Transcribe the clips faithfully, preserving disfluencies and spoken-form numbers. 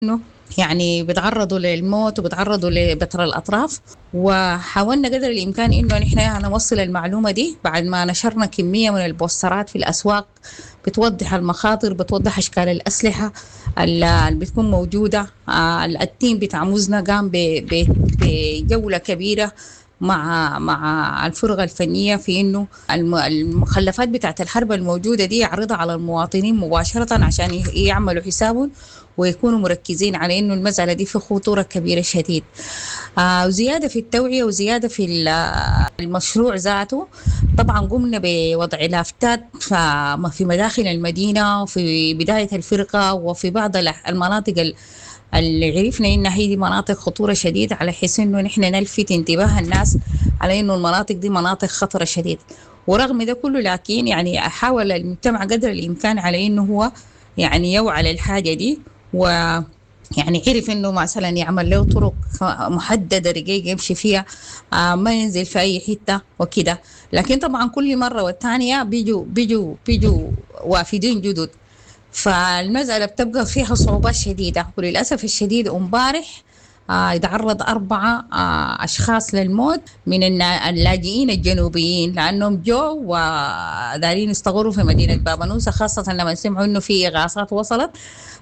إنه يعني بيتعرضوا للموت وبيتعرضوا لبتر الأطراف. وحاولنا قدر الإمكان إنه نحن نوصل المعلومة دي بعد ما نشرنا كمية من البوسترات في الأسواق بتوضح المخاطر، بتوضح أشكال الأسلحة اللي بتكون موجودة. آه، التيم بتاع موزنا قام ب- ب- بجولة كبيرة مع مع الفرقة الفنية في إنه الم- المخلفات بتاعت الحرب الموجودة دي يعرضها على المواطنين مباشرة عشان ي- يعملوا حسابهم ويكونوا مركزين على إنه المسألة دي في خطورة كبيرة شديد. آه وزيادة في التوعية وزيادة في ال- المشروع ذاته. طبعا قمنا بوضع لافتات ف- في مداخل المدينة وفي بداية الفرقة وفي بعض ال- المناطق ال- اللي عرفنا إنها هي دي مناطق خطورة شديد، على حيث إنه نحن نلفت انتباه الناس على إنه المناطق دي مناطق خطرة شديد. ورغم ده كله لكن يعني حاول المجتمع قدر الإمكان على إنه هو يعني يوعى للحاجة دي، و يعني عرف انه مثلا يعمل له طرق محدده رقيقه يمشي فيها، آه ما ينزل في اي حته وكده. لكن طبعا كل مره والثانيه بيجوا بيجوا بيجوا وافدين جدد، فالمسألة بتبقى فيها صعوبات شديدة. وللأسف الشديد امبارح آه يتعرض أربعة آه أشخاص للموت من النا- اللاجئين الجنوبيين، لأنهم جو ودارين يستقروا في مدينة بابانوسا، خاصة لما سمعوا إنه في إغاثات وصلت.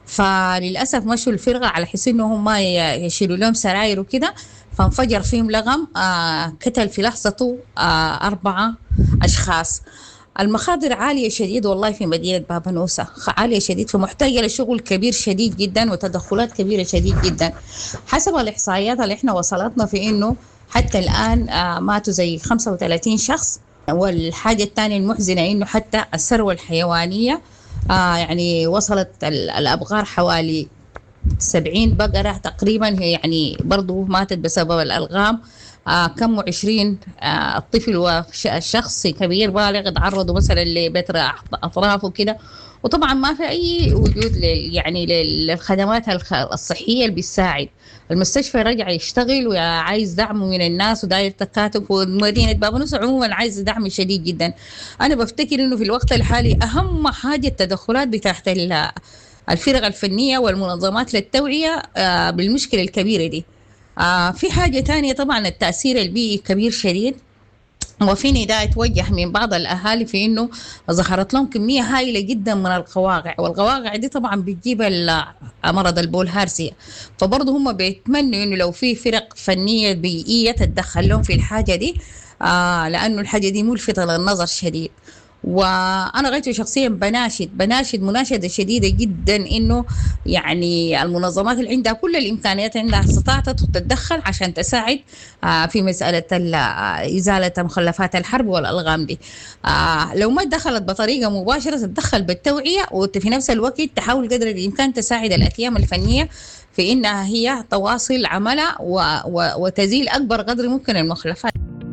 فللأسف مشوا الفرقة على حيث إنه هم ي- يشيلوا لهم سراير وكده، فانفجر فيهم لغم آه قتل في لحظته آه أربعة أشخاص. المخاطر عالية شديد والله في مدينة بابا نوسة، عالية شديد، فمحتاجة لشغل كبير شديد جدا وتدخلات كبيرة شديد جدا. حسب الإحصائيات اللي احنا وصلتنا في إنه حتى الآن آه، ماتوا زي خمسة وثلاثين شخص. والحاجة الثانية المحزنة إنه حتى الثروة الحيوانية آه يعني وصلت ال- الأبقار حوالي سبعين بقرة تقريبا، هي يعني برضو ماتت بسبب الألغام. آه كم وعشرين آه الطفل والشخص كبير بالغ تعرضوا مثلا لبتر أطراف وكده. وطبعا ما في أي وجود لل يعني للخدمات الخ- الصحية اللي بتساعد. المستشفى رجع يشتغل وعايز دعم من الناس وداير تكاتف، ومدينة باب نصر عموما عايز دعم شديد جدا. أنا بفتكر إنه في الوقت الحالي أهم حاجة التدخلات بتاعت ال- الفرق الفنية والمنظمات للتوعية آه، بالمشكلة الكبيرة دي. آه، في حاجة تانية طبعا التأثير البيئي كبير شديد. وفي نداء توجه من بعض الأهالي في إنه ظهرت لهم كمية هائلة جدا من القواقع، والقواقع دي طبعا بتجيب ال- مرض البولهارسيا. فبرضه هم بيتمنوا إنه لو في فرق فنية بيئية تتدخل لهم في الحاجة دي، آه لأنه الحاجة دي ملفتة للنظر شديد. وانا غايته شخصيا بناشد بناشد مناشده شديده جدا انه يعني المنظمات اللي عندها كل الامكانيات عندها استطاعت تتدخل عشان تساعد آه، في مساله ال- آه، ازاله مخلفات الحرب والالغام دي. آه، لو ما دخلت بطريقه مباشره تتدخل بالتوعيه، وفي نفس الوقت تحاول قدر الامكان تساعد الاكيام الفنيه في انها هي تواصل عملها و- و- وتزيل اكبر قدر ممكن المخلفات.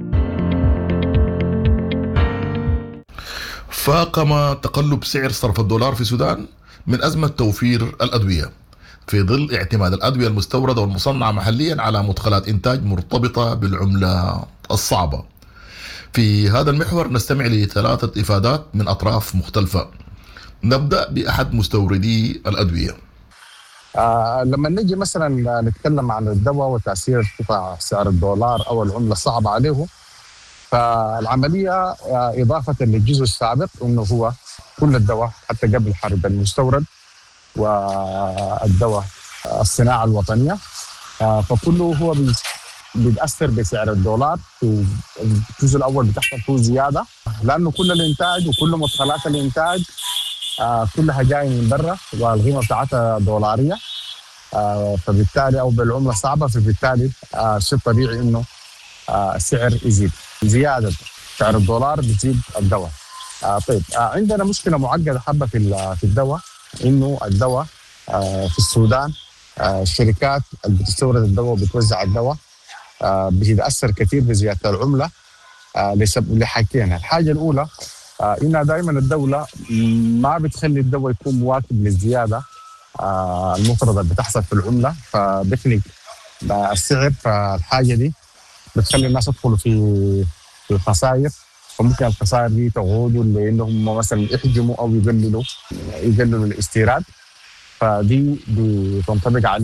فاقم تقلب سعر صرف الدولار في السودان من أزمة توفير الأدوية، في ظل اعتماد الأدوية المستوردة والمصنعة محليا على مدخلات إنتاج مرتبطة بالعملة الصعبة. في هذا المحور نستمع لثلاثة إفادات من أطراف مختلفة. نبدأ بأحد مستوردي الأدوية. آه لما نجي مثلا نتكلم عن الدواء وتأثير ارتفاع سعر الدولار أو العملة الصعبة عليه، فالعملية آه إضافة للجزء السابق إنه هو كل الدواء حتى قبل الحرب المستورد والدواء الصناعة الوطنية، آه فكله هو بي- بيتأثر بسعر الدولار. في الجزء الأول بتحصل فيه زيادة لأنه كل الإنتاج وكل مدخلات الإنتاج آه كلها جاية من برا والقيمة بتاعتها دولارية، آه فبالتالي أو بالعملة صعبة، فبالتالي آه شيء طبيعي إنه آه السعر يزيد. زيادة سعر الدولار بتزيد الدواء. آه طيب آه عندنا مشكلة معقدة حبة في ال- في الدواء، إنه الدواء آه في السودان آه الشركات اللي بتستورد الدواء وبتوزع الدواء آه بتتأثر كثير بزيادة العملة آه لسبب لحاجتين. الحاجة الأولى آه إنها دائما الدولة ما بتخلي الدواء يكون مواكب للزيادة آه المفرطة اللي بتحصل في العملة، فبخلق آه السعر. فالحاجة دي بتخلي الناس يدخلوا في في خسائر، فممكن الخسائر دي تقودوا لانهم مثلا يحجموا او يقللوا يقللوا الاستيراد، فدي بتنطبق على